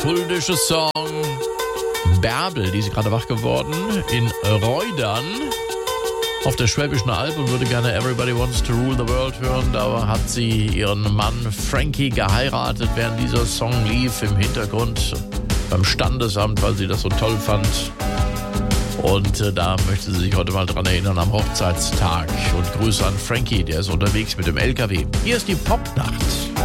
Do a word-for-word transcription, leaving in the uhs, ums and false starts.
kultische Song Bärbel, die ist gerade wach geworden, in Reudern auf der Schwäbischen Alb und würde gerne Everybody Wants to Rule the World hören. Da hat sie ihren Mann Frankie geheiratet, während dieser Song lief im Hintergrund beim Standesamt, weil sie das so toll fand. Und äh, da möchte sie sich heute mal dran erinnern am Hochzeitstag. Und Grüße an Frankie, der ist unterwegs mit dem L K W. Hier ist die Popnacht.